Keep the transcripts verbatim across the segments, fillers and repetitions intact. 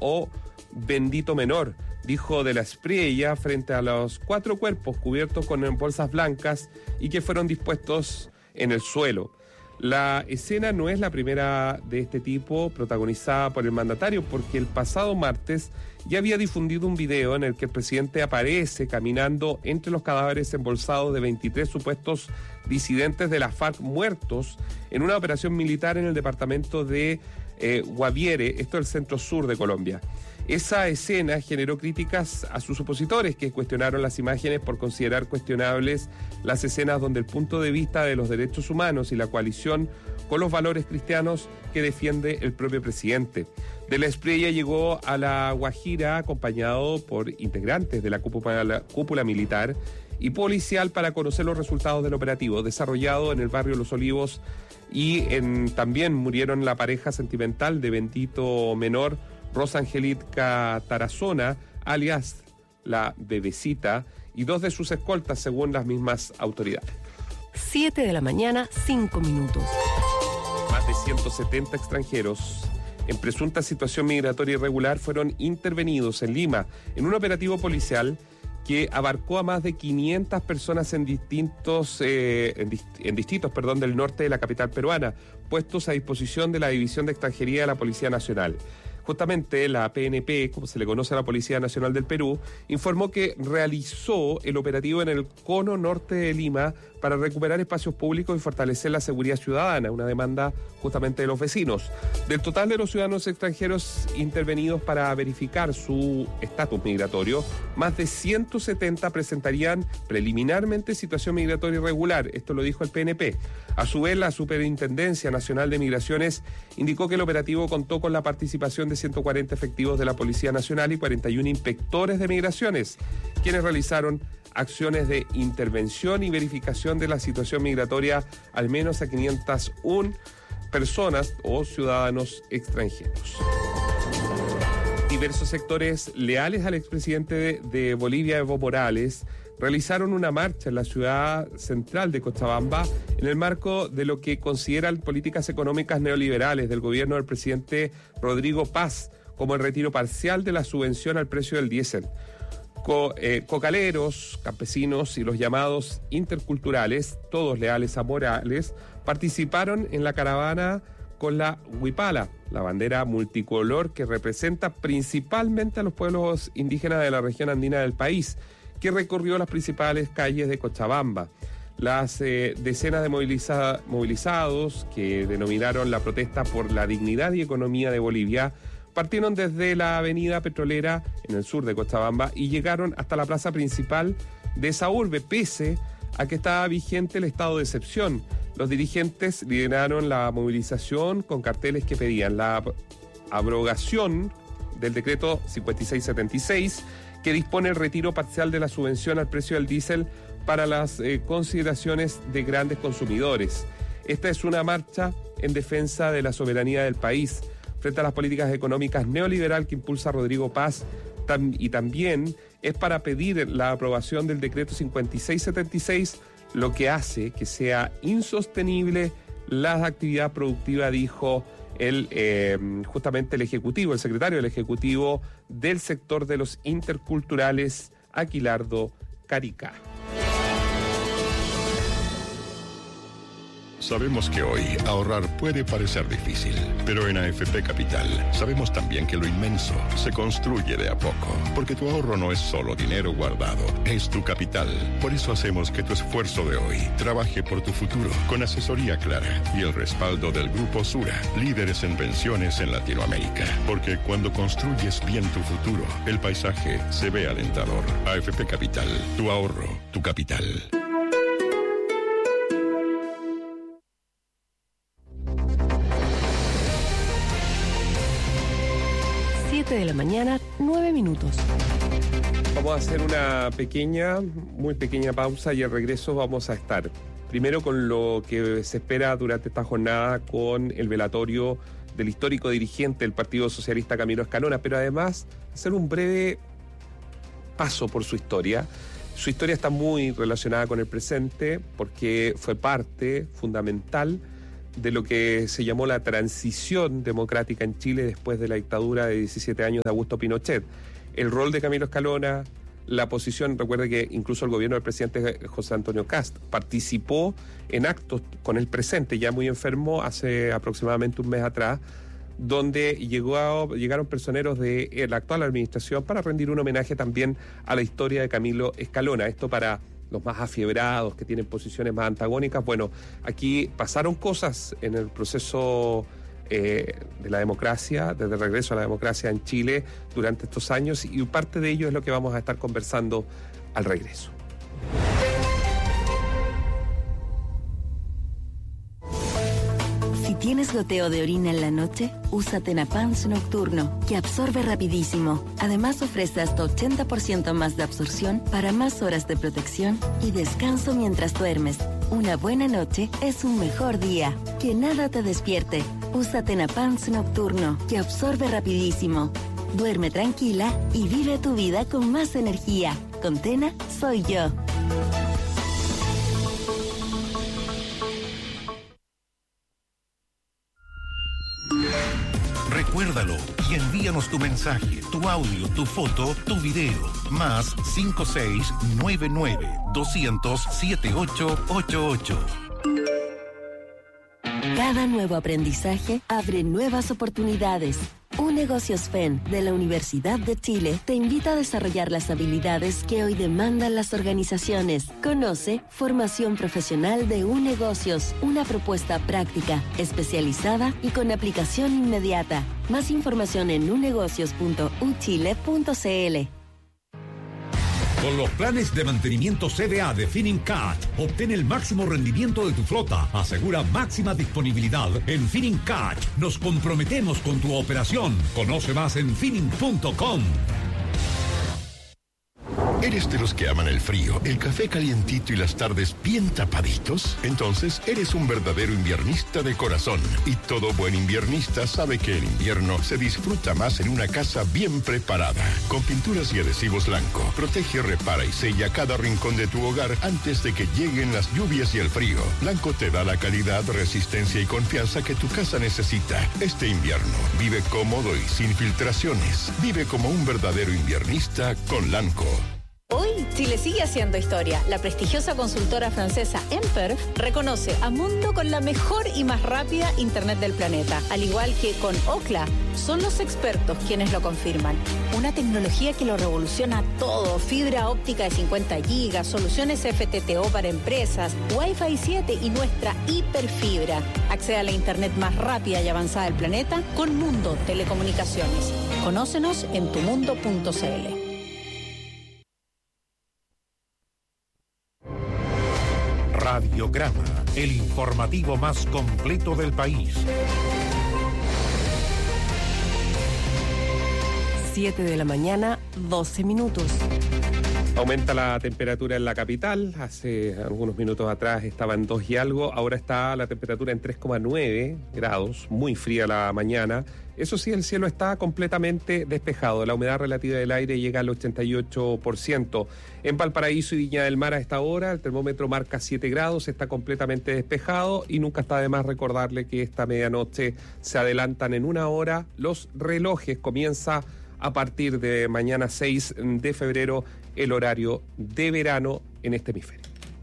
o bendito menor, dijo de la Espriella frente a los cuatro cuerpos cubiertos con bolsas blancas y que fueron dispuestos en el suelo. La escena no es la primera de este tipo protagonizada por el mandatario, porque el pasado martes ya había difundido un video en el que el presidente aparece caminando entre los cadáveres embolsados de veintitrés supuestos disidentes de la FARC muertos en una operación militar en el departamento de eh, Guaviare, esto es el centro sur de Colombia. Esa escena generó críticas a sus opositores, que cuestionaron las imágenes por considerar cuestionables las escenas donde el punto de vista de los derechos humanos y la coalición con los valores cristianos que defiende el propio presidente. De la Espriella llegó a La Guajira acompañado por integrantes de la cúpula, la cúpula militar y policial para conocer los resultados del operativo desarrollado en el barrio Los Olivos, y en, también murieron la pareja sentimental de bendito menor, Rosa Angélica Tarazona, alias la Bebecita, y dos de sus escoltas, según las mismas autoridades. siete de la mañana, cinco minutos. Más de ciento setenta extranjeros en presunta situación migratoria irregular fueron intervenidos en Lima en un operativo policial que abarcó a más de quinientas personas en distintos eh, en, dist- en distritos perdón, del norte de la capital peruana, puestos a disposición de la División de Extranjería de la Policía Nacional. Justamente la P N P, como se le conoce a la Policía Nacional del Perú, informó que realizó el operativo en el cono norte de Lima para recuperar espacios públicos y fortalecer la seguridad ciudadana, una demanda justamente de los vecinos. Del total de los ciudadanos extranjeros intervenidos para verificar su estatus migratorio, más de ciento setenta presentarían preliminarmente situación migratoria irregular, esto lo dijo el P N P. A su vez, la Superintendencia Nacional de Migraciones indicó que el operativo contó con la participación de ciento cuarenta efectivos de la Policía Nacional y cuarenta y uno inspectores de migraciones, quienes realizaron acciones de intervención y verificación de la situación migratoria al menos a quinientas una personas o ciudadanos extranjeros. Diversos sectores leales al expresidente de, de Bolivia, Evo Morales, realizaron una marcha en la ciudad central de Cochabamba en el marco de lo que consideran políticas económicas neoliberales del gobierno del presidente Rodrigo Paz, como el retiro parcial de la subvención al precio del diésel. Co, eh, cocaleros, campesinos y los llamados interculturales, todos leales a Morales, participaron en la caravana con la huipala, la bandera multicolor que representa principalmente a los pueblos indígenas de la región andina del país, que recorrió las principales calles de Cochabamba. Las eh, decenas de moviliza- movilizados que denominaron la protesta por la dignidad y economía de Bolivia partieron desde la avenida Petrolera en el sur de Cochabamba y llegaron hasta la plaza principal de esa urbe, pese a que estaba vigente el estado de excepción. Los dirigentes lideraron la movilización con carteles que pedían la abrogación del decreto cincuenta y seis setenta y seis, que dispone el retiro parcial de la subvención al precio del diésel para las eh, consideraciones de grandes consumidores. Esta es una marcha en defensa de la soberanía del país frente a las políticas económicas neoliberal que impulsa Rodrigo Paz, tam- y también es para pedir la aprobación del decreto cincuenta y seis setenta y seis, lo que hace que sea insostenible la actividad productiva, dijo el eh, justamente el ejecutivo, el secretario del ejecutivo del sector de los interculturales, Aquilardo Caricá. Sabemos que hoy ahorrar puede parecer difícil, pero en A F P Capital sabemos también que lo inmenso se construye de a poco, porque tu ahorro no es solo dinero guardado, es tu capital. Por eso hacemos que tu esfuerzo de hoy trabaje por tu futuro, con asesoría clara y el respaldo del Grupo Sura, líderes en pensiones en Latinoamérica. Porque cuando construyes bien tu futuro, el paisaje se ve alentador. A F P Capital, tu ahorro, tu capital. De la mañana, nueve minutos. Vamos a hacer una pequeña, muy pequeña pausa y al regreso vamos a estar primero con lo que se espera durante esta jornada con el velatorio del histórico dirigente del Partido Socialista, Camilo Escalona, pero además hacer un breve paso por su historia. Su historia está muy relacionada con el presente porque fue parte fundamental de lo que se llamó la transición democrática en Chile después de la dictadura de diecisiete años de Augusto Pinochet. El rol de Camilo Escalona, la posición, recuerde que incluso el gobierno del presidente José Antonio Kast participó en actos con el presente, ya muy enfermo, hace aproximadamente un mes atrás, donde llegó a, llegaron personeros de la actual administración para rendir un homenaje también a la historia de Camilo Escalona. Esto para los más afiebrados, que tienen posiciones más antagónicas. Bueno, aquí pasaron cosas en el proceso eh, de la democracia, desde el regreso a la democracia en Chile durante estos años, y parte de ello es lo que vamos a estar conversando al regreso. Si tienes goteo de orina en la noche, usa Tenapans Nocturno, que absorbe rapidísimo. Además ofrece hasta ochenta por ciento más de absorción para más horas de protección y descanso mientras duermes. Una buena noche es un mejor día. Que nada te despierte. Usa Tenapans Nocturno, que absorbe rapidísimo. Duerme tranquila y vive tu vida con más energía. Con Tena, soy yo. Recuérdalo y envíanos tu mensaje, tu audio, tu foto, tu video. Más cinco seis nueve nueve dos cero cero siete ocho ocho ocho. Cada nuevo aprendizaje abre nuevas oportunidades. UNegocios F E N de la Universidad de Chile te invita a desarrollar las habilidades que hoy demandan las organizaciones. Conoce Formación Profesional de UNegocios, una propuesta práctica, especializada y con aplicación inmediata. Más información en unegocios punto u chile punto c l. Con los planes de mantenimiento C D A de Finincat, obtén el máximo rendimiento de tu flota. Asegura máxima disponibilidad. En Finincat nos comprometemos con tu operación. Conoce más en finning punto com. ¿Eres de los que aman el frío, el café calientito y las tardes bien tapaditos? Entonces eres un verdadero inviernista de corazón. Y todo buen inviernista sabe que el invierno se disfruta más en una casa bien preparada. Con pinturas y adhesivos Lanco, protege, repara y sella cada rincón de tu hogar antes de que lleguen las lluvias y el frío. Lanco te da la calidad, resistencia y confianza que tu casa necesita. Este invierno, vive cómodo y sin filtraciones. Vive como un verdadero inviernista con Lanco. Hoy, Chile sigue haciendo historia. La prestigiosa consultora francesa Emper reconoce a Mundo con la mejor y más rápida Internet del planeta. Al igual que con Ookla, son los expertos quienes lo confirman. Una tecnología que lo revoluciona todo. Fibra óptica de cincuenta gigas, soluciones F T T O para empresas, Wi-Fi siete y nuestra hiperfibra. Accede a la Internet más rápida y avanzada del planeta con Mundo Telecomunicaciones. Conócenos en tu mundo punto c l. Radiograma, el informativo más completo del país. siete de la mañana, doce minutos. Aumenta la temperatura en la capital. Hace algunos minutos atrás estaba en dos y algo. Ahora está la temperatura en tres coma nueve grados. Muy fría la mañana. Eso sí, el cielo está completamente despejado. La humedad relativa del aire llega al ochenta y ocho por ciento. En Valparaíso y Viña del Mar a esta hora, el termómetro marca siete grados, está completamente despejado y nunca está de más recordarle que esta medianoche se adelantan en una hora los relojes. Comienza a partir de mañana seis de febrero el horario de verano en este hemisferio.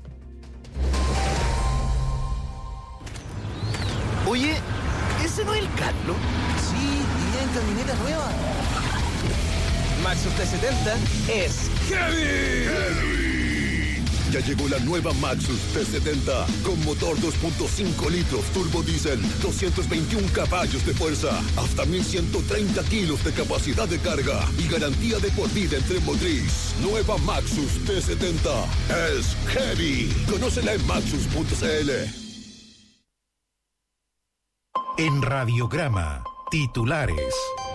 Oye, ¿ese no es el Carlos? Sí, y en camioneta nueva. Maxus T setenta es heavy. Heavy. Ya llegó la nueva Maxus T setenta con motor dos punto cinco litros turbo diésel, doscientos veintiún caballos de fuerza, hasta mil ciento treinta kilos de capacidad de carga y garantía de por vida en tren motriz. Nueva Maxus T setenta es heavy. Conócela en maxus punto c l. En Radiograma, titulares.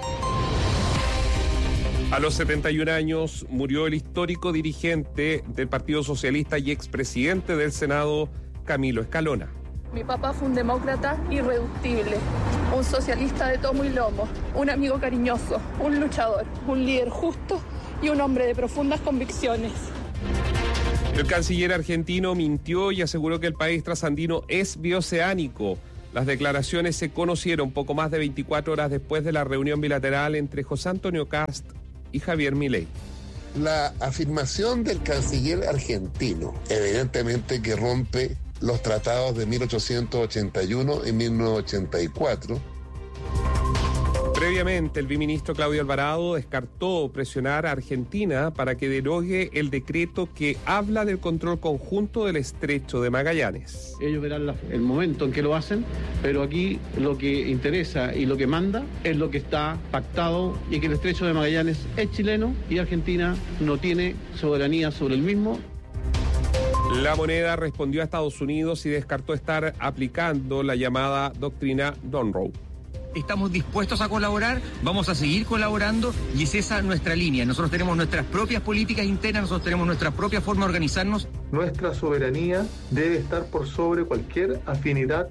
A los setenta y un años murió el histórico dirigente del Partido Socialista y expresidente del Senado, Camilo Escalona. Mi papá fue un demócrata irreductible, un socialista de tomo y lomo, un amigo cariñoso, un luchador, un líder justo y un hombre de profundas convicciones. El canciller argentino mintió y aseguró que el país trasandino es bioceánico. Las declaraciones se conocieron poco más de veinticuatro horas después de la reunión bilateral entre José Antonio Kast y Javier Milei. La afirmación del canciller argentino, evidentemente que rompe los tratados de mil ochocientos ochenta y uno y mil novecientos ochenta y cuatro. Previamente, el viceministro Claudio Alvarado descartó presionar a Argentina para que derogue el decreto que habla del control conjunto del Estrecho de Magallanes. Ellos verán la, el momento en que lo hacen, pero aquí lo que interesa y lo que manda es lo que está pactado y que el Estrecho de Magallanes es chileno y Argentina no tiene soberanía sobre el mismo. La Moneda respondió a Estados Unidos y descartó estar aplicando la llamada doctrina Monroe. Estamos dispuestos a colaborar, vamos a seguir colaborando y es esa nuestra línea. Nosotros tenemos nuestras propias políticas internas, nosotros tenemos nuestra propia forma de organizarnos. Nuestra soberanía debe estar por sobre cualquier afinidad.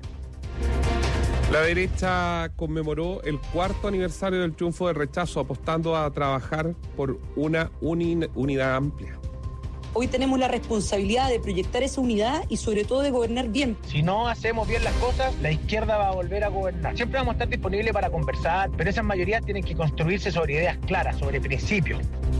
La derecha conmemoró el cuarto aniversario del triunfo del rechazo, apostando a trabajar por una uni- unidad amplia. Hoy tenemos la responsabilidad de proyectar esa unidad y sobre todo de gobernar bien. Si no hacemos bien las cosas, la izquierda va a volver a gobernar. Siempre vamos a estar disponibles para conversar, pero esas mayorías tienen que construirse sobre ideas claras, sobre principios.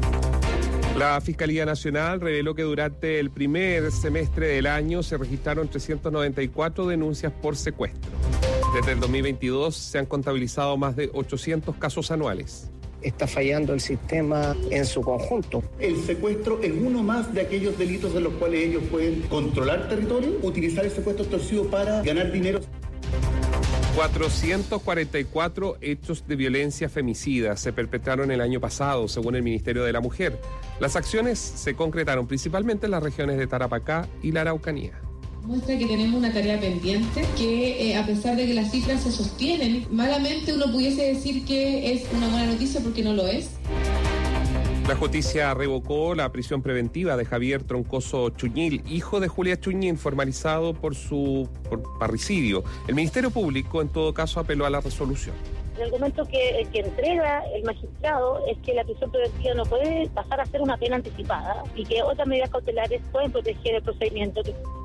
La Fiscalía Nacional reveló que durante el primer semestre del año se registraron trescientas noventa y cuatro denuncias por secuestro. Desde el dos mil veintidós se han contabilizado más de ochocientos casos anuales. Está fallando el sistema en su conjunto. El secuestro es uno más de aquellos delitos en los cuales ellos pueden controlar territorio, utilizar el secuestro extorsivo para ganar dinero. cuatrocientos cuarenta y cuatro hechos de violencia femicida se perpetraron el año pasado, según el Ministerio de la Mujer. Las acciones se concretaron principalmente en las regiones de Tarapacá y la Araucanía. Muestra que tenemos una tarea pendiente, que eh, a pesar de que las cifras se sostienen, malamente uno pudiese decir que es una buena noticia porque no lo es. La justicia revocó la prisión preventiva de Javier Troncoso Chuñil, hijo de Julia Chuñil, formalizado por su por parricidio. El Ministerio Público, en todo caso, apeló a la resolución. El argumento que, que entrega el magistrado es que la prisión preventiva no puede pasar a ser una pena anticipada y que otras medidas cautelares pueden proteger el procedimiento.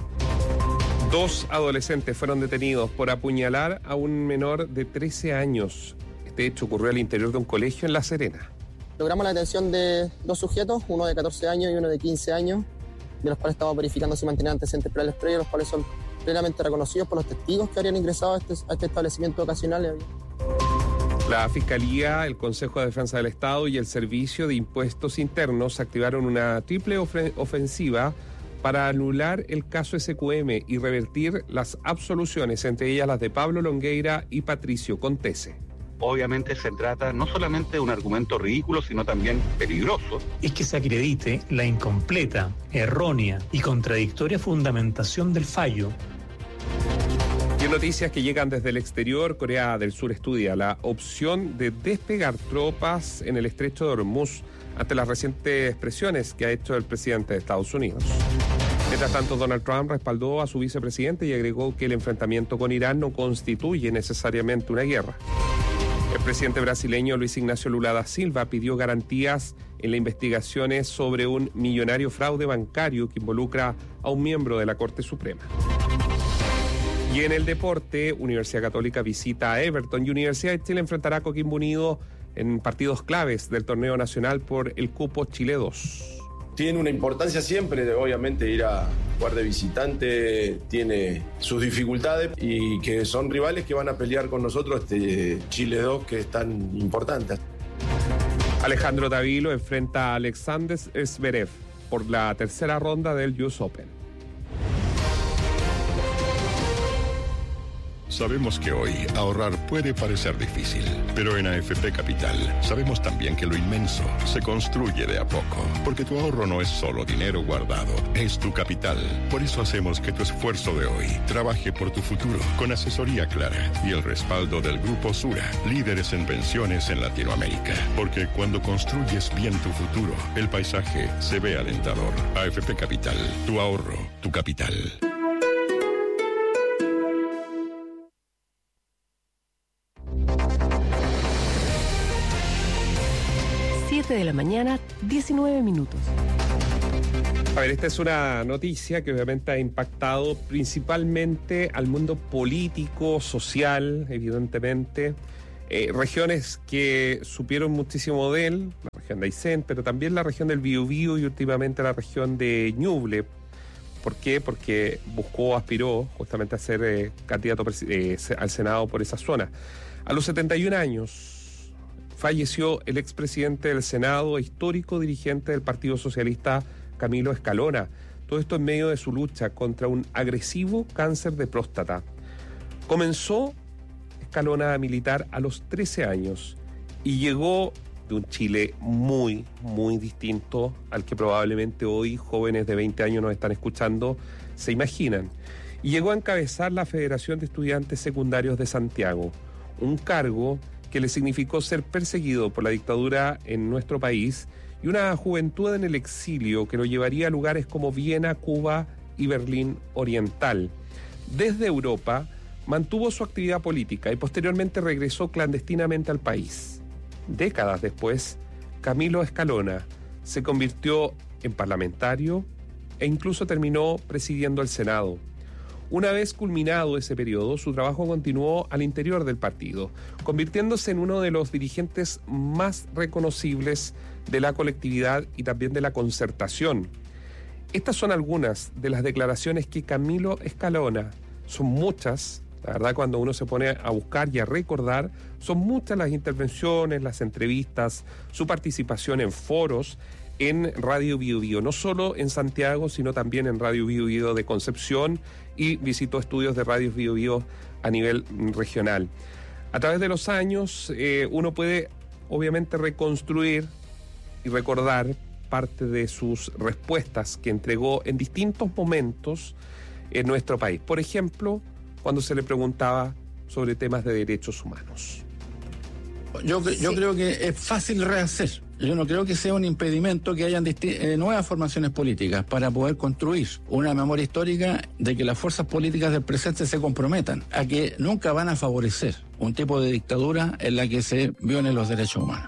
Dos adolescentes fueron detenidos por apuñalar a un menor de trece años. Este hecho ocurrió al interior de un colegio en La Serena. Logramos la detención de dos sujetos, uno de catorce años y uno de quince años, de los cuales estamos verificando si mantienen antecedentes penales previos, los cuales son plenamente reconocidos por los testigos que habrían ingresado a este, a este establecimiento ocasional. La Fiscalía, el Consejo de Defensa del Estado y el Servicio de Impuestos Internos activaron una triple ofensiva para anular el caso ese cu eme y revertir las absoluciones, entre ellas las de Pablo Longueira y Patricio Contese. Obviamente se trata no solamente de un argumento ridículo, sino también peligroso. Es que se acredite la incompleta, errónea y contradictoria fundamentación del fallo. Y en noticias que llegan desde el exterior, Corea del Sur estudia la opción de despegar tropas en el estrecho de Hormuz ante las recientes presiones que ha hecho el presidente de Estados Unidos. Mientras tanto, Donald Trump respaldó a su vicepresidente y agregó que el enfrentamiento con Irán no constituye necesariamente una guerra. El presidente brasileño Luis Ignacio Lula da Silva pidió garantías en las investigaciones sobre un millonario fraude bancario que involucra a un miembro de la Corte Suprema. Y en el deporte, Universidad Católica visita a Everton y Universidad de Chile enfrentará a Coquimbo Unido en partidos claves del torneo nacional por el cupo Chile dos. Tiene una importancia siempre, obviamente ir a jugar de visitante tiene sus dificultades y que son rivales que van a pelear con nosotros este Chile dos que es tan importante. Alejandro Davilo enfrenta a Alexander Zverev por la tercera ronda del U S Open. Sabemos que hoy ahorrar puede parecer difícil, pero en A F P Capital sabemos también que lo inmenso se construye de a poco, porque tu ahorro no es solo dinero guardado, es tu capital. Por eso hacemos que tu esfuerzo de hoy trabaje por tu futuro, con asesoría clara y el respaldo del Grupo Sura, líderes en pensiones en Latinoamérica. Porque cuando construyes bien tu futuro, el paisaje se ve alentador. A F P Capital, tu ahorro, tu capital. siete de la mañana, diecinueve minutos. A ver, esta es una noticia que obviamente ha impactado principalmente al mundo político, social, evidentemente. Eh, regiones que supieron muchísimo de él, la región de Aysén, pero también la región del Biobío y últimamente la región de Ñuble. ¿Por qué? Porque buscó, aspiró justamente a ser eh, candidato eh, al Senado por esa zona. A los setenta y un años falleció el expresidente del Senado e histórico dirigente del Partido Socialista, Camilo Escalona. Todo esto en medio de su lucha contra un agresivo cáncer de próstata. Comenzó Escalona a militar a los trece años y llegó de un Chile muy, muy distinto al que probablemente hoy jóvenes de veinte años nos están escuchando se imaginan. Y llegó a encabezar la Federación de Estudiantes Secundarios de Santiago, un cargo que le significó ser perseguido por la dictadura en nuestro país y una juventud en el exilio que lo llevaría a lugares como Viena, Cuba y Berlín Oriental. Desde Europa mantuvo su actividad política y posteriormente regresó clandestinamente al país. Décadas después, Camilo Escalona se convirtió en parlamentario e incluso terminó presidiendo el Senado. Una vez culminado ese periodo, su trabajo continuó al interior del partido, convirtiéndose en uno de los dirigentes más reconocibles de la colectividad y también de la concertación. Estas son algunas de las declaraciones que Camilo Escalona, son muchas, la verdad cuando uno se pone a buscar y a recordar, son muchas las intervenciones, las entrevistas, su participación en foros, en Radio Biobío, no solo en Santiago, sino también en Radio Biobío de Concepción, y visitó estudios de Radio Biobío a nivel regional. A través de los años, eh, uno puede obviamente reconstruir y recordar parte de sus respuestas que entregó en distintos momentos en nuestro país. Por ejemplo, cuando se le preguntaba sobre temas de derechos humanos. Yo, yo sí. creo que es fácil rehacer. Yo no creo que sea un impedimento que hayan disti- eh, nuevas formaciones políticas para poder construir una memoria histórica de que las fuerzas políticas del presente se comprometan a que nunca van a favorecer un tipo de dictadura en la que se violen los derechos humanos.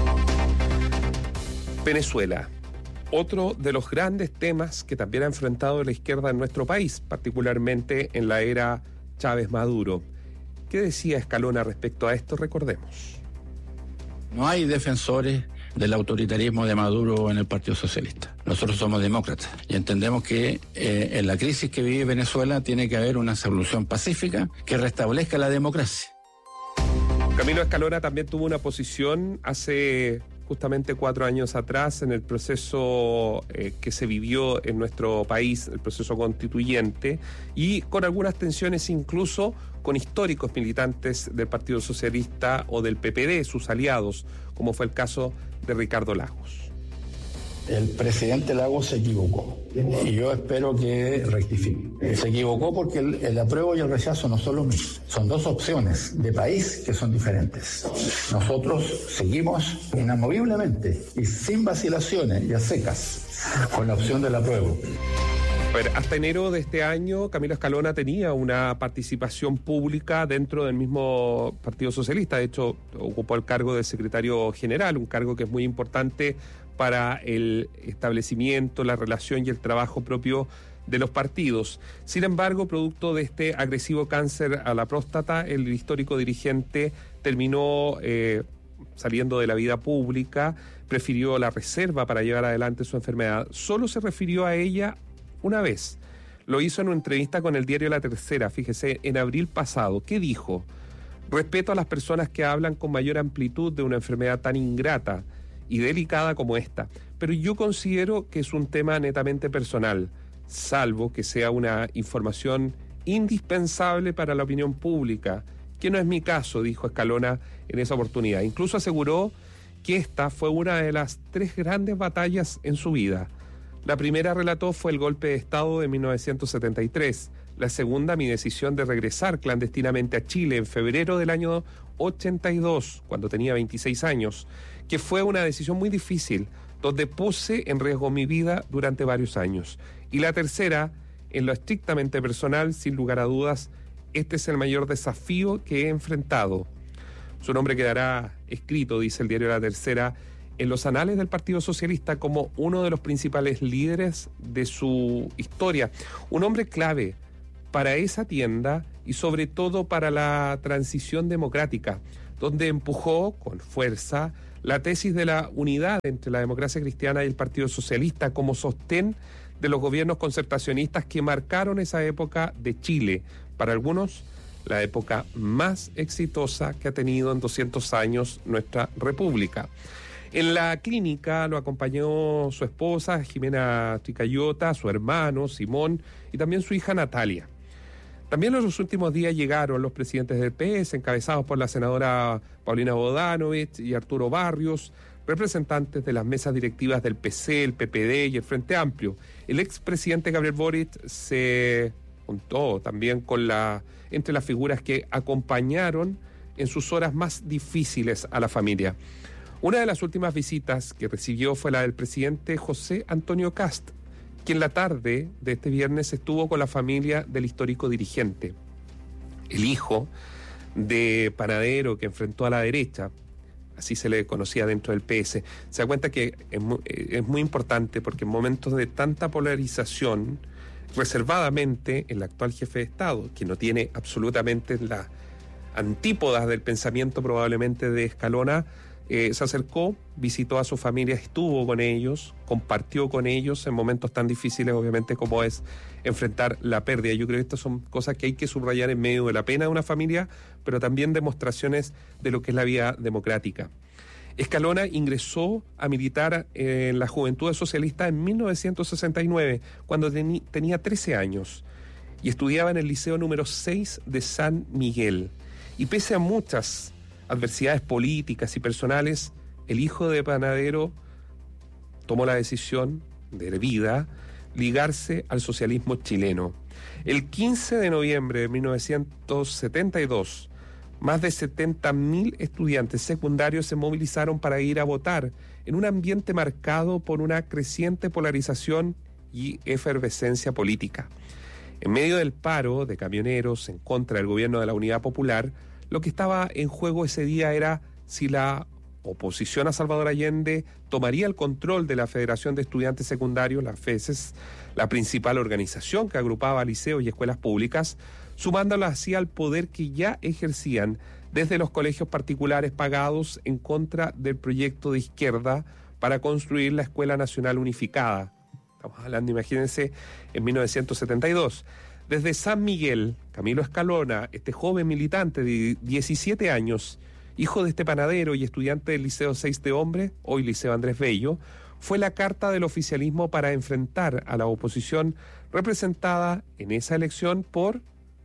Venezuela, otro de los grandes temas que también ha enfrentado la izquierda en nuestro país, particularmente en la era Chávez-Maduro. ¿Qué decía Escalona respecto a esto? Recordemos. No hay defensores del autoritarismo de Maduro en el Partido Socialista. Nosotros somos demócratas y entendemos que eh, en la crisis que vive Venezuela tiene que haber una solución pacífica que restablezca la democracia. Camilo Escalona también tuvo una posición hace justamente cuatro años atrás en el proceso eh, que se vivió en nuestro país, el proceso constituyente, y con algunas tensiones incluso con históricos militantes del Partido Socialista o del P P D, sus aliados, como fue el caso de Ricardo Lagos. El presidente Lagos se equivocó y yo espero que rectifique. Se equivocó porque el, el apruebo y el rechazo no son los mismos. Son dos opciones de país que son diferentes. Nosotros seguimos inamoviblemente y sin vacilaciones y a secas con la opción del apruebo. A ver, hasta enero de este año, Camilo Escalona tenía una participación pública dentro del mismo Partido Socialista. De hecho, ocupó el cargo de secretario general, un cargo que es muy importante para el establecimiento, la relación y el trabajo propio de los partidos. Sin embargo, producto de este agresivo cáncer a la próstata, el histórico dirigente terminó eh, saliendo de la vida pública, prefirió la reserva para llevar adelante su enfermedad. Solo se refirió a ella una vez. Lo hizo en una entrevista con el diario La Tercera, fíjese, en abril pasado. ¿Qué dijo? Respeto a las personas que hablan con mayor amplitud de una enfermedad tan ingrata y delicada como esta, pero yo considero que es un tema netamente personal, salvo que sea una información indispensable para la opinión pública, que no es mi caso, dijo Escalona en esa oportunidad. Incluso aseguró que esta fue una de las tres grandes batallas en su vida. La primera, relató, fue el golpe de Estado de mil novecientos setenta y tres. La segunda, mi decisión de regresar clandestinamente a Chile en febrero del año ochenta y dos, cuando tenía veintiséis años, que fue una decisión muy difícil, donde puse en riesgo mi vida durante varios años. Y la tercera, en lo estrictamente personal, sin lugar a dudas, este es el mayor desafío que he enfrentado. Su nombre quedará escrito, dice el diario La Tercera, en los anales del Partido Socialista como uno de los principales líderes de su historia. Un hombre clave para esa tienda y sobre todo para la transición democrática, donde empujó con fuerza la tesis de la unidad entre la democracia cristiana y el Partido Socialista como sostén de los gobiernos concertacionistas que marcaron esa época de Chile. Para algunos, la época más exitosa que ha tenido en doscientos años nuestra república. En la clínica lo acompañó su esposa, Jimena Tricayota, su hermano, Simón, y también su hija Natalia. También en los últimos días llegaron los presidentes del P S, encabezados por la senadora Paulina Bodanovich y Arturo Barrios, representantes de las mesas directivas del P C, el P P D y el Frente Amplio. El expresidente Gabriel Boric se juntó también con la, entre las figuras que acompañaron en sus horas más difíciles a la familia. Una de las últimas visitas que recibió fue la del presidente José Antonio Kast, quien la tarde de este viernes estuvo con la familia del histórico dirigente, el hijo de panadero que enfrentó a la derecha, así se le conocía dentro del P S. Se da cuenta que es muy, es muy importante porque en momentos de tanta polarización, reservadamente el actual jefe de Estado, que no tiene absolutamente las antípodas del pensamiento probablemente de Escalona, Eh, se acercó, visitó a su familia, estuvo con ellos, compartió con ellos en momentos tan difíciles, obviamente, como es enfrentar la pérdida. Yo creo que estas son cosas que hay que subrayar en medio de la pena de una familia, pero también demostraciones de lo que es la vida democrática. Escalona ingresó a militar en la Juventud Socialista en mil novecientos sesenta y nueve, cuando teni- tenía trece años, y estudiaba en el Liceo número seis de San Miguel. Y pese a muchas adversidades políticas y personales, el hijo de panadero tomó la decisión de vida ligarse al socialismo chileno. El quince de noviembre de mil novecientos setenta y dos, más de setenta mil estudiantes secundarios se movilizaron para ir a votar en un ambiente marcado por una creciente polarización y efervescencia política. En medio del paro de camioneros en contra del gobierno de la Unidad Popular, lo que estaba en juego ese día era si la oposición a Salvador Allende tomaría el control de la Federación de Estudiantes Secundarios, la FESES, la principal organización que agrupaba liceos y escuelas públicas, sumándolas así al poder que ya ejercían desde los colegios particulares pagados en contra del proyecto de izquierda para construir la Escuela Nacional Unificada. Estamos hablando, imagínense, en mil novecientos setenta y dos. Desde San Miguel, Camilo Escalona, este joven militante de diecisiete años, hijo de este panadero y estudiante del Liceo seis de Hombres, hoy Liceo Andrés Bello, fue la carta del oficialismo para enfrentar a la oposición representada en esa elección por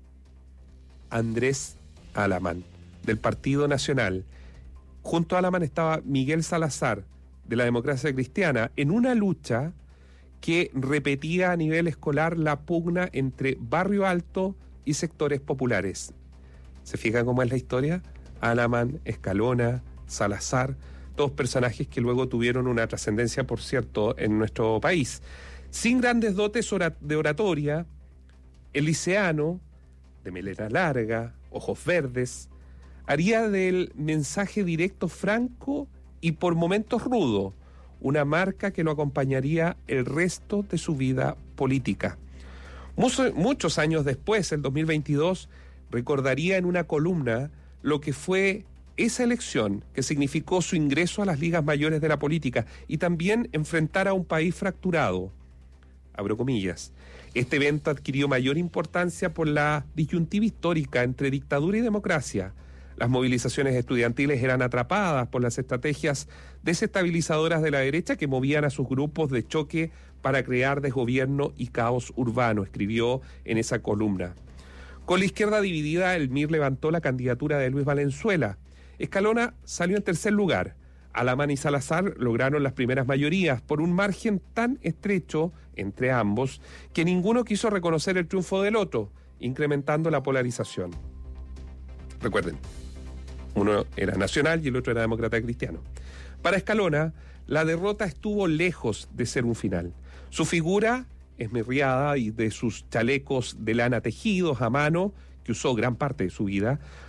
Andrés Alamán, del Partido Nacional. Junto a Alamán estaba Miguel Salazar, de la Democracia Cristiana, en una lucha que repetía a nivel escolar la pugna entre Barrio Alto y sectores populares. ¿Se fijan cómo es la historia? Alamán, Escalona, Salazar, todos personajes que luego tuvieron una trascendencia, por cierto, en nuestro país. Sin grandes dotes de oratoria, el liceano, de melena larga, ojos verdes, haría del mensaje directo franco y por momentos rudo, una marca que lo acompañaría el resto de su vida política. Muchos, muchos años después, el dos mil veintidós, recordaría en una columna lo que fue esa elección que significó su ingreso a las ligas mayores de la política y también enfrentar a un país fracturado. Abro comillas. Este evento adquirió mayor importancia por la disyuntiva histórica entre dictadura y democracia. Las movilizaciones estudiantiles eran atrapadas por las estrategias desestabilizadoras de la derecha que movían a sus grupos de choque para crear desgobierno y caos urbano, escribió en esa columna. Con la izquierda dividida, el M I R levantó la candidatura de Luis Valenzuela. Escalona salió en tercer lugar. Alamán y Salazar lograron las primeras mayorías por un margen tan estrecho entre ambos que ninguno quiso reconocer el triunfo del otro, incrementando la polarización. Recuerden, uno era nacional y el otro era demócrata cristiano. Para Escalona, la derrota estuvo lejos de ser un final. Su figura esmirriada y de sus chalecos de lana tejidos a mano, que usó gran parte de su vida,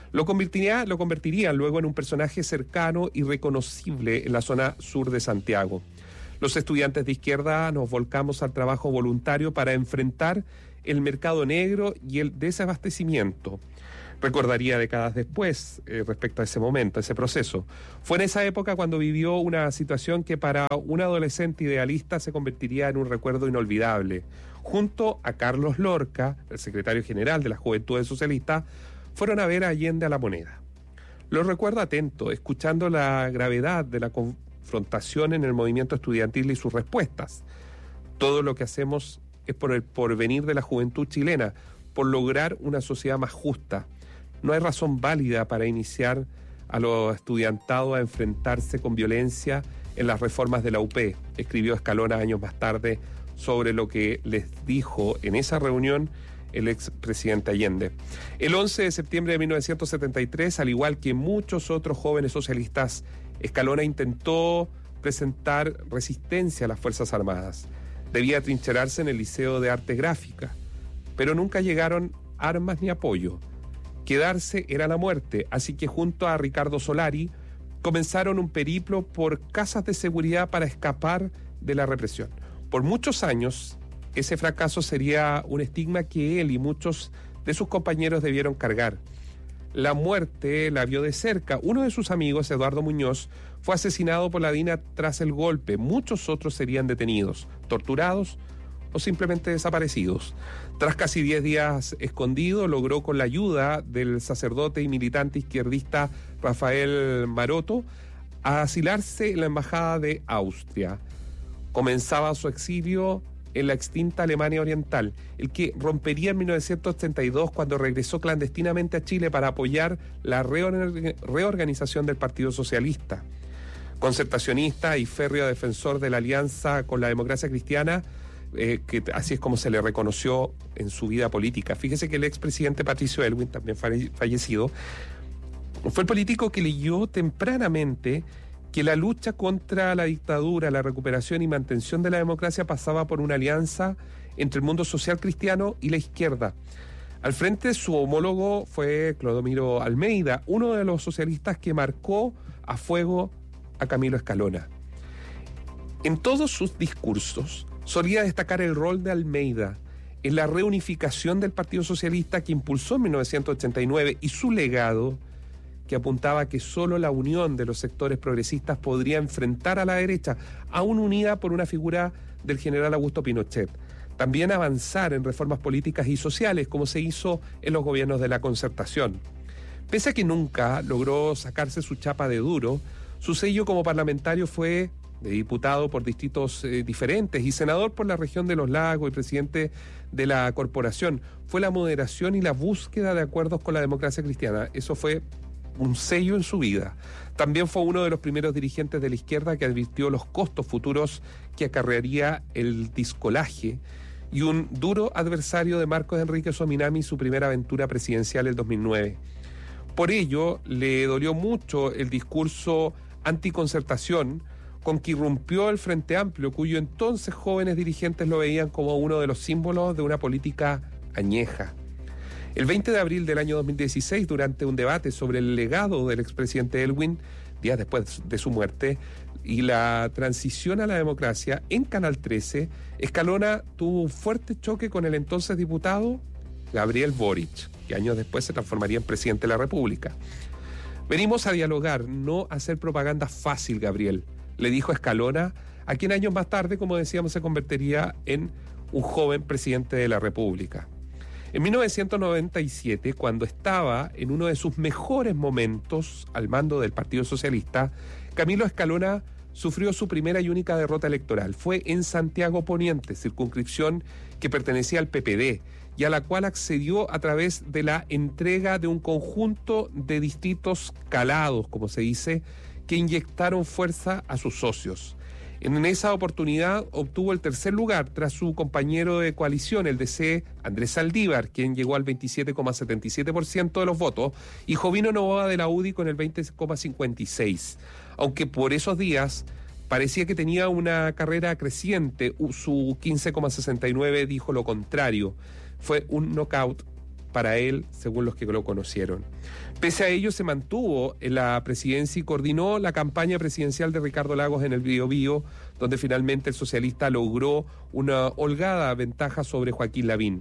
Lo convertiría, lo convertiría luego en un personaje cercano y reconocible en la zona sur de Santiago. Los estudiantes de izquierda nos volcamos al trabajo voluntario para enfrentar el mercado negro y el desabastecimiento. Recordaría décadas después eh, respecto a ese momento, a ese proceso. Fue en esa época cuando vivió una situación que para un adolescente idealista se convertiría en un recuerdo inolvidable. Junto a Carlos Lorca, el secretario general de las Juventudes Socialistas, fueron a ver a Allende a La Moneda. Lo recuerdo atento, escuchando la gravedad de la confrontación en el movimiento estudiantil y sus respuestas. Todo lo que hacemos es por el porvenir de la juventud chilena, por lograr una sociedad más justa. No hay razón válida para iniciar a los estudiantados a enfrentarse con violencia en las reformas de la U P, escribió Escalona años más tarde sobre lo que les dijo en esa reunión el expresidente Allende. El once de septiembre de mil novecientos setenta y tres, al igual que muchos otros jóvenes socialistas, Escalona intentó presentar resistencia a las Fuerzas Armadas. Debía trincherarse en el Liceo de Arte Gráfica, pero nunca llegaron armas ni apoyo. Quedarse era la muerte, así que junto a Ricardo Solari comenzaron un periplo por casas de seguridad para escapar de la represión. Por muchos años, ese fracaso sería un estigma que él y muchos de sus compañeros debieron cargar. La muerte la vio de cerca. Uno de sus amigos, Eduardo Muñoz, fue asesinado por la DINA tras el golpe. Muchos otros serían detenidos, torturados o simplemente desaparecidos. Tras casi diez días escondido, logró con la ayuda del sacerdote y militante izquierdista Rafael Maroto asilarse en la embajada de Austria. Comenzaba su exilio en la extinta Alemania Oriental, el que rompería en mil novecientos ochenta y dos cuando regresó clandestinamente a Chile para apoyar la reorganización del Partido Socialista. Concertacionista y férreo defensor de la alianza con la democracia cristiana, eh, que así es como se le reconoció en su vida política. Fíjese que el expresidente Patricio Aylwin, también fallecido, fue el político que leyó tempranamente que la lucha contra la dictadura, la recuperación y mantención de la democracia pasaba por una alianza entre el mundo social cristiano y la izquierda. Al frente, su homólogo fue Clodomiro Almeida, uno de los socialistas que marcó a fuego a Camilo Escalona. En todos sus discursos solía destacar el rol de Almeida en la reunificación del Partido Socialista que impulsó en mil novecientos ochenta y nueve y su legado, que apuntaba a que solo la unión de los sectores progresistas podría enfrentar a la derecha, aún unida por una figura del general Augusto Pinochet. También avanzar en reformas políticas y sociales, como se hizo en los gobiernos de la Concertación. Pese a que nunca logró sacarse su chapa de duro, su sello como parlamentario fue de diputado por distritos eh, diferentes y senador por la región de los Lagos y presidente de la corporación. Fue la moderación y la búsqueda de acuerdos con la democracia cristiana. Eso fue un sello en su vida. También fue uno de los primeros dirigentes de la izquierda que advirtió los costos futuros que acarrearía el discolaje y un duro adversario de Marcos Enrique Sominami, su primera aventura presidencial el dos mil nueve. Por ello, le dolió mucho el discurso anticoncertación con que irrumpió el Frente Amplio, cuyo entonces jóvenes dirigentes lo veían como uno de los símbolos de una política añeja. El veinte de abril del año dos mil dieciséis, durante un debate sobre el legado del expresidente Aylwin, días después de su muerte, y la transición a la democracia, en Canal trece, Escalona tuvo un fuerte choque con el entonces diputado Gabriel Boric, que años después se transformaría en presidente de la República. Venimos a dialogar, no a hacer propaganda fácil, Gabriel, le dijo Escalona, a quien años más tarde, como decíamos, se convertiría en un joven presidente de la República. En mil novecientos noventa y siete, cuando estaba en uno de sus mejores momentos al mando del Partido Socialista, Camilo Escalona sufrió su primera y única derrota electoral. Fue en Santiago Poniente, circunscripción que pertenecía al P P D y a la cual accedió a través de la entrega de un conjunto de distritos calados, como se dice, que inyectaron fuerza a sus socios. En esa oportunidad obtuvo el tercer lugar tras su compañero de coalición, el D C Andrés Saldívar, quien llegó al veintisiete coma setenta y siete por ciento de los votos, y Jovino Novoa de la U D I con el veinte coma cincuenta y seis por ciento. Aunque por esos días parecía que tenía una carrera creciente, su quince coma sesenta y nueve por ciento dijo lo contrario. Fue un knockout para él, según los que lo conocieron. Pese a ello, se mantuvo en la presidencia y coordinó la campaña presidencial de Ricardo Lagos en el Biobío, donde finalmente el socialista logró una holgada ventaja sobre Joaquín Lavín.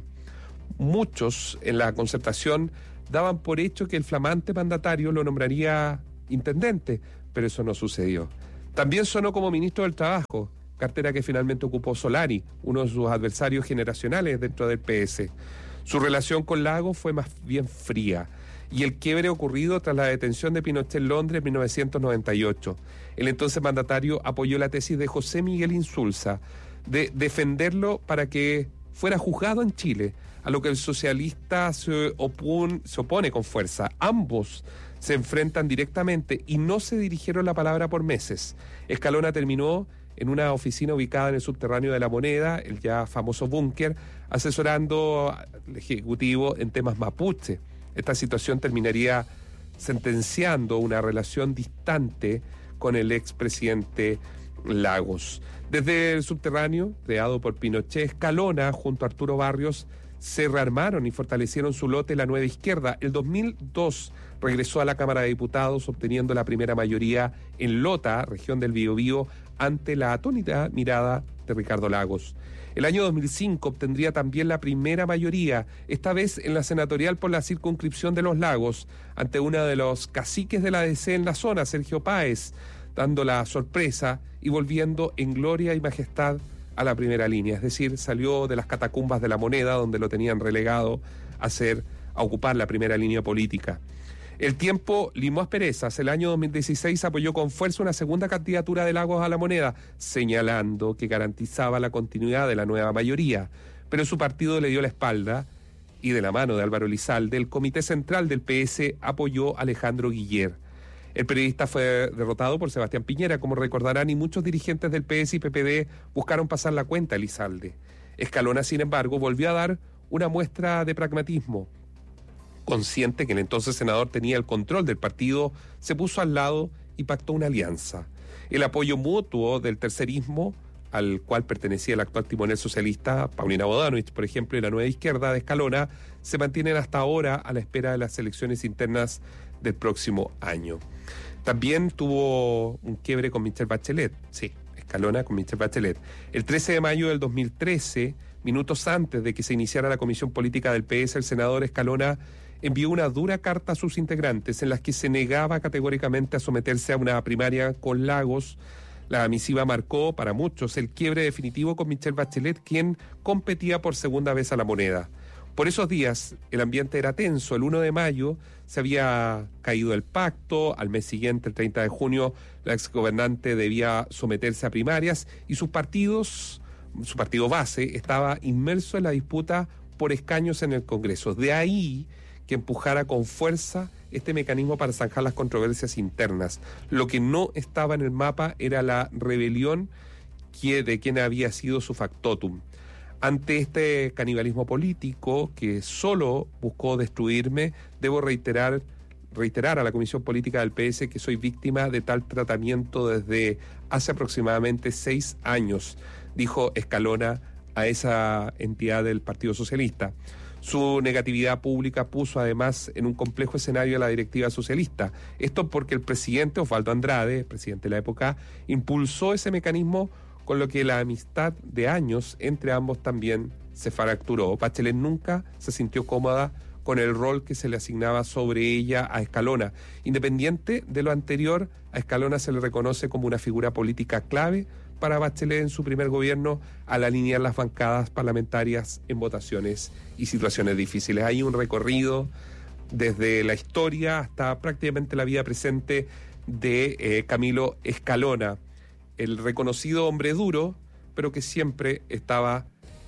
Muchos en la concertación daban por hecho que el flamante mandatario lo nombraría intendente, pero eso no sucedió. También sonó como ministro del Trabajo, cartera que finalmente ocupó Solari, uno de sus adversarios generacionales dentro del P S. Su relación con Lagos fue más bien fría, y el quiebre ocurrido tras la detención de Pinochet en Londres en mil novecientos noventa y ocho. El entonces mandatario apoyó la tesis de José Miguel Insulza de defenderlo para que fuera juzgado en Chile, a lo que el socialista se, opon, se opone con fuerza. Ambos se enfrentan directamente y no se dirigieron la palabra por meses. Escalona terminó en una oficina ubicada en el subterráneo de La Moneda, el ya famoso búnker, asesorando al Ejecutivo en temas mapuche. Esta situación terminaría sentenciando una relación distante con el expresidente Lagos. Desde el subterráneo, creado por Pinochet, Escalona, junto a Arturo Barrios, se rearmaron y fortalecieron su lote La Nueva Izquierda. El dos mil dos regresó a la Cámara de Diputados, obteniendo la primera mayoría en Lota, región del Biobío, ante la atónita mirada de Ricardo Lagos. El año dos mil cinco obtendría también la primera mayoría, esta vez en la senatorial por la circunscripción de Los Lagos, ante uno de los caciques de la D C en la zona, Sergio Páez, dando la sorpresa y volviendo en gloria y majestad a la primera línea. Es decir, salió de las catacumbas de La Moneda, donde lo tenían relegado a, ser, a ocupar la primera línea política. El tiempo limó asperezas. El año dos mil dieciséis apoyó con fuerza una segunda candidatura de Lagos a La Moneda, señalando que garantizaba la continuidad de la nueva mayoría. Pero su partido le dio la espalda y, de la mano de Álvaro Elizalde, el Comité Central del P S apoyó a Alejandro Guiller. El periodista fue derrotado por Sebastián Piñera, como recordarán, y muchos dirigentes del P S y P P D buscaron pasar la cuenta a Elizalde. Escalona, sin embargo, volvió a dar una muestra de pragmatismo. Consciente que el entonces senador tenía el control del partido, se puso al lado y pactó una alianza. El apoyo mutuo del tercerismo, al cual pertenecía el actual timonel socialista, Paulina Bodanovich, por ejemplo, y la Nueva Izquierda de Escalona, se mantienen hasta ahora a la espera de las elecciones internas del próximo año. También tuvo un quiebre con Michelle Bachelet, sí, Escalona con Michelle Bachelet. El trece de mayo del dos mil trece, minutos antes de que se iniciara la Comisión Política del P S, el senador Escalona envió una dura carta a sus integrantes en la que se negaba categóricamente a someterse a una primaria con Lagos. La misiva marcó para muchos el quiebre definitivo con Michelle Bachelet, quien competía por segunda vez a La Moneda. Por esos días el ambiente era tenso. El uno de mayo se había caído el pacto, al mes siguiente, el treinta de junio, la exgobernante debía someterse a primarias y sus partidos, su partido base, estaba inmerso en la disputa por escaños en el Congreso. De ahí que empujara con fuerza este mecanismo para zanjar las controversias internas. Lo que no estaba en el mapa era la rebelión que, de quien había sido su factotum. Ante este canibalismo político que solo buscó destruirme, debo reiterar, reiterar a la Comisión Política del P S que soy víctima de tal tratamiento desde hace aproximadamente seis años, dijo Escalona a esa entidad del Partido Socialista. Su negatividad pública puso además en un complejo escenario a la directiva socialista. Esto porque el presidente Osvaldo Andrade, presidente de la época, impulsó ese mecanismo, con lo que la amistad de años entre ambos también se fracturó. Bachelet nunca se sintió cómoda con el rol que se le asignaba sobre ella a Escalona. Independiente de lo anterior, a Escalona se le reconoce como una figura política clave para Bachelet en su primer gobierno, al alinear las bancadas parlamentarias en votaciones y situaciones difíciles. Hay un recorrido desde la historia hasta prácticamente la vida presente de eh, Camilo Escalona, el reconocido hombre duro, pero que siempre estaba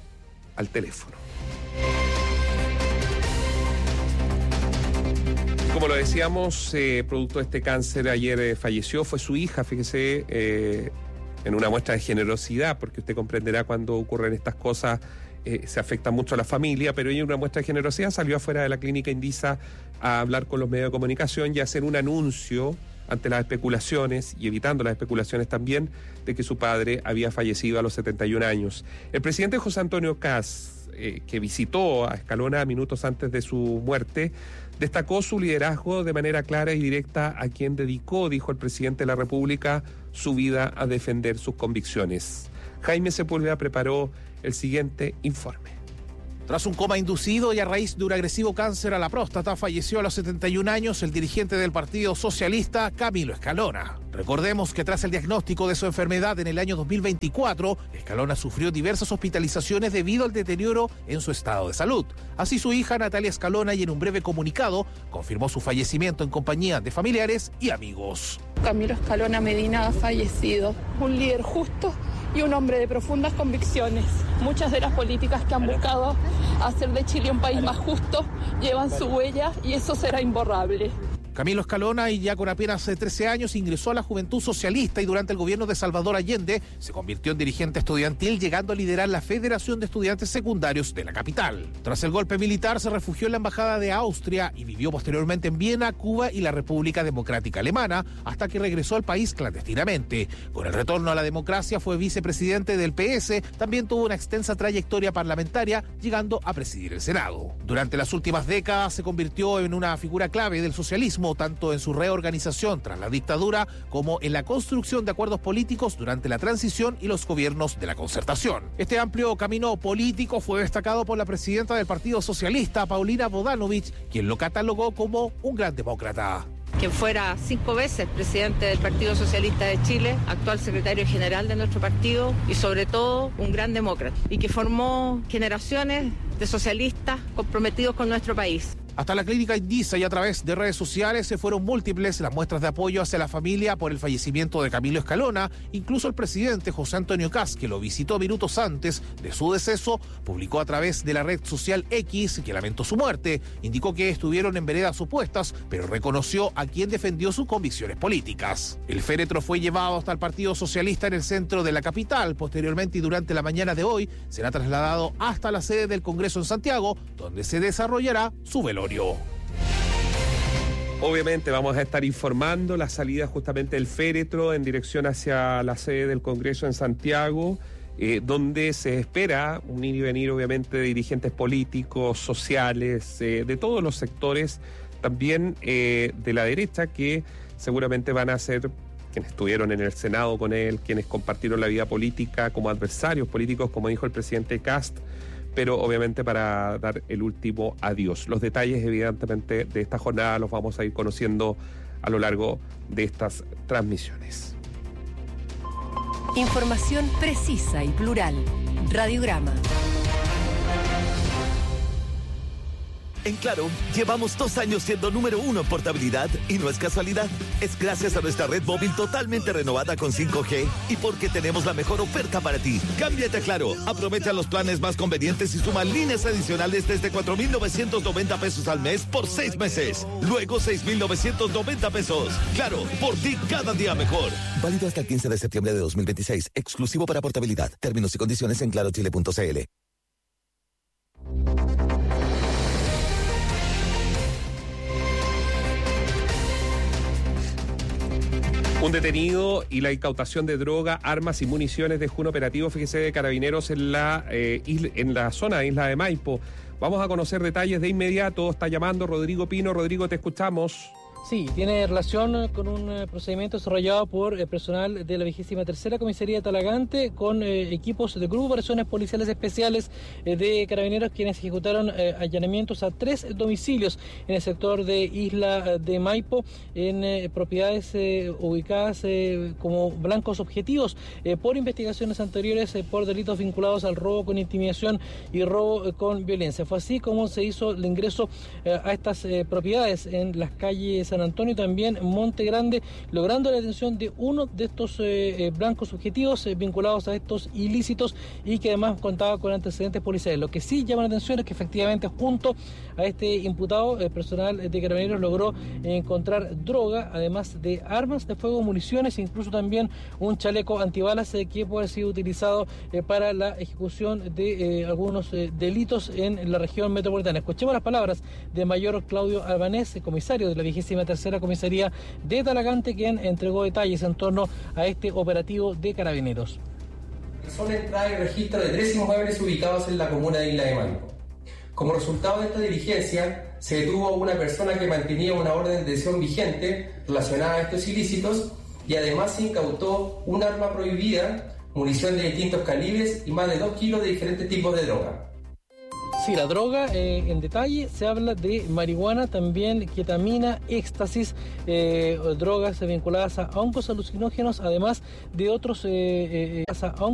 al teléfono. Como lo decíamos, eh, producto de este cáncer, ayer eh, falleció, fue su hija, fíjese, eh, en una muestra de generosidad, porque usted comprenderá cuando ocurren estas cosas, eh, se afecta mucho a la familia, pero ella, en una muestra de generosidad, salió afuera de la clínica Indisa a hablar con los medios de comunicación y a hacer un anuncio ante las especulaciones, y evitando las especulaciones también, de que su padre había fallecido a los setenta y un años. El presidente José Antonio Kast eh, que visitó a Escalona minutos antes de su muerte, destacó su liderazgo de manera clara y directa, a quien dedicó, dijo el presidente de la República, su vida a defender sus convicciones. Jaime Sepúlveda preparó el siguiente informe. Tras un coma inducido y a raíz de un agresivo cáncer a la próstata, falleció a los setenta y un años el dirigente del Partido Socialista, Camilo Escalona. Recordemos que tras el diagnóstico de su enfermedad en el año dos mil veinticuatro, Escalona sufrió diversas hospitalizaciones debido al deterioro en su estado de salud. Así su hija Natalia Escalona, y en un breve comunicado, confirmó su fallecimiento en compañía de familiares y amigos. Camilo Escalona Medina ha fallecido, un líder justo y un hombre de profundas convicciones. Muchas de las políticas que han buscado hacer de Chile un país más justo llevan su huella y eso será imborrable. Camilo Escalona, y ya con apenas trece años, ingresó a la Juventud Socialista y durante el gobierno de Salvador Allende se convirtió en dirigente estudiantil, llegando a liderar la Federación de Estudiantes Secundarios de la capital. Tras el golpe militar se refugió en la Embajada de Austria y vivió posteriormente en Viena, Cuba y la República Democrática Alemana, hasta que regresó al país clandestinamente. Con el retorno a la democracia fue vicepresidente del P S, también tuvo una extensa trayectoria parlamentaria, llegando a presidir el Senado. Durante las últimas décadas se convirtió en una figura clave del socialismo, tanto en su reorganización tras la dictadura como en la construcción de acuerdos políticos durante la transición y los gobiernos de la concertación. Este amplio camino político fue destacado por la presidenta del Partido Socialista, Paulina Bodanovich, quien lo catalogó como un gran demócrata. Quien fuera cinco veces presidente del Partido Socialista de Chile, actual secretario general de nuestro partido y sobre todo un gran demócrata, y que formó generaciones de socialistas comprometidos con nuestro país. Hasta la clínica Indisa y a través de redes sociales se fueron múltiples las muestras de apoyo hacia la familia por el fallecimiento de Camilo Escalona. Incluso el presidente José Antonio Kast, que lo visitó minutos antes de su deceso, publicó a través de la red social X que lamentó su muerte. Indicó que estuvieron en veredas opuestas, pero reconoció a quien defendió sus convicciones políticas. El féretro fue llevado hasta el Partido Socialista en el centro de la capital. Posteriormente y durante la mañana de hoy será trasladado hasta la sede del Congreso en Santiago, donde se desarrollará su velorio. Obviamente vamos a estar informando la salida justamente del féretro en dirección hacia la sede del Congreso en Santiago, eh, donde se espera un ir y venir obviamente de dirigentes políticos, sociales, eh, de todos los sectores, también eh, de la derecha, que seguramente van a ser quienes estuvieron en el Senado con él, quienes compartieron la vida política como adversarios políticos, como dijo el presidente Kast, pero obviamente para dar el último adiós. Los detalles, evidentemente, de esta jornada los vamos a ir conociendo a lo largo de estas transmisiones. Información precisa y plural. Radiograma. En Claro, llevamos dos años siendo número uno en portabilidad y no es casualidad. Es gracias a nuestra red móvil totalmente renovada con cinco G y porque tenemos la mejor oferta para ti. Cámbiate a Claro, aprovecha los planes más convenientes y suma líneas adicionales desde cuatro mil novecientos noventa pesos al mes por seis meses. Luego seis mil novecientos noventa pesos. Claro, por ti cada día mejor. Válido hasta el quince de septiembre de dos mil veintiséis. Exclusivo para portabilidad. Términos y condiciones en claro chile punto c l. Un detenido y la incautación de droga, armas y municiones dejó un operativo, fíjese, de Carabineros en la, eh, isla, en la zona de Isla de Maipo. Vamos a conocer detalles de inmediato. Está llamando Rodrigo Pino. Rodrigo, te escuchamos. Sí, tiene relación con un eh, procedimiento desarrollado por eh, personal de la vigésima tercera Comisaría de Talagante con eh, equipos del Grupo de Operaciones Policiales Especiales eh, de Carabineros, quienes ejecutaron eh, allanamientos a tres domicilios en el sector de Isla de Maipo, en eh, propiedades eh, ubicadas eh, como blancos objetivos eh, por investigaciones anteriores eh, por delitos vinculados al robo con intimidación y robo eh, con violencia. Fue así como se hizo el ingreso eh, a estas eh, propiedades en las calles San Antonio y también Monte Grande, logrando la detención de uno de estos eh, eh, blancos objetivos eh, vinculados a estos ilícitos y que además contaba con antecedentes policiales. Lo que sí llama la atención es que efectivamente junto a este imputado, el personal de Carabineros logró encontrar droga, además de armas de fuego, municiones e incluso también un chaleco antibalas eh, que puede haber sido utilizado eh, para la ejecución de eh, algunos eh, delitos en la región metropolitana. Escuchemos las palabras de mayor Claudio Albanés, comisario de la vigésima tercera Comisaría de Talagante, quien entregó detalles en torno a este operativo de Carabineros. Son la entrada y registro de tres inmuebles ubicados en la comuna de Isla de Maipo. Como resultado de esta diligencia, se detuvo a una persona que mantenía una orden de detención vigente relacionada a estos ilícitos y además se incautó un arma prohibida, munición de distintos calibres y más de dos kilos de diferentes tipos de droga. Sí, la droga, eh, en detalle, se habla de marihuana, también ketamina, éxtasis, eh, drogas vinculadas a hongos alucinógenos, además de otros eh, eh, a hongos